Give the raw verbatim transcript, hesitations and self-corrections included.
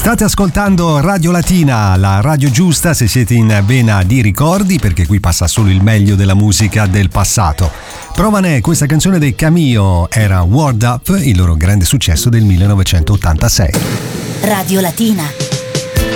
State ascoltando Radio Latina, la radio giusta se siete in vena di ricordi, perché qui passa solo il meglio della musica del passato. Prova ne è, questa canzone dei Cameo era Word Up, il loro grande successo del millenovecentottantasei. Radio Latina.